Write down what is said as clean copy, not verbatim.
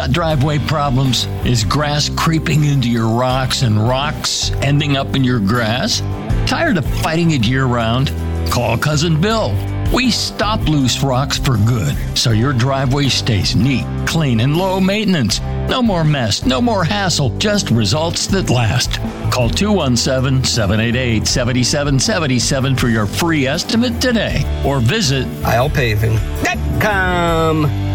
Got driveway problems? Is grass creeping into your rocks and rocks ending up in your grass? Tired of fighting it year-round? Call Cousin Bill. We stop loose rocks for good, so your driveway stays neat, clean, and low maintenance. No more mess, no more hassle, just results that last. Call 217-788-7777 for your free estimate today, or visit ILPaving.com.